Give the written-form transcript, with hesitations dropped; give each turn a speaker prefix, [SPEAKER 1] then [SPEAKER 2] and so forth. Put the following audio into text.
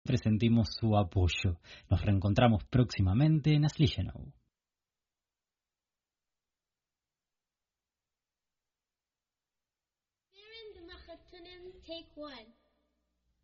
[SPEAKER 1] presentimos su apoyo. Nos reencontramos próximamente en Ashley Genow.
[SPEAKER 2] Take 1.